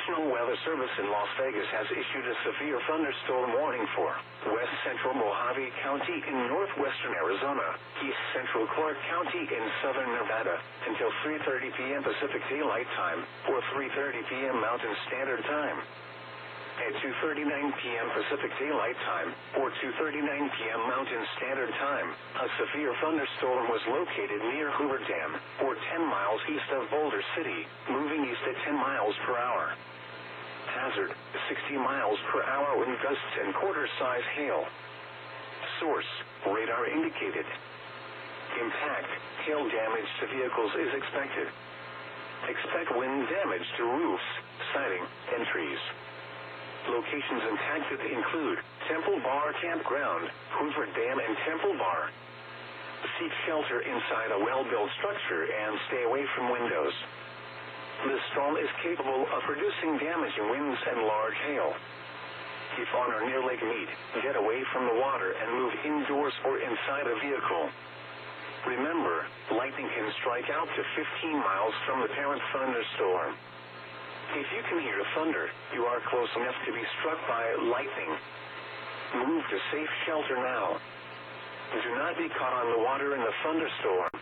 National Weather Service in Las Vegas has issued a severe thunderstorm warning for west central Mojave County in northwestern Arizona, east central Clark County in southern Nevada, until 3:30 p.m. Pacific Daylight Time, or 3:30 p.m. Mountain Standard Time. At 2:39 p.m. Pacific Daylight Time, or 2:39 p.m. Mountain Standard Time, a severe thunderstorm was located near Hoover Dam, or 10 miles east of Boulder City, moving east at 10 miles per hour. Hazard, 60 miles per hour wind gusts and quarter-size hail. Source, radar indicated. Impact, hail damage to vehicles is expected. Expect wind damage to roofs, siding, and trees. Locations impacted include Temple Bar Campground, Hoover Dam and Temple Bar. Seek shelter inside a well-built structure and stay away from windows. The storm is capable of producing damaging winds and large hail. If on or near Lake Mead, get away from the water and move indoors or inside a vehicle. Remember, lightning can strike out to 15 miles from the parent thunderstorm. If you can hear thunder, you are close enough to be struck by lightning. Move to safe shelter now. Do not be caught on the water in the thunderstorm.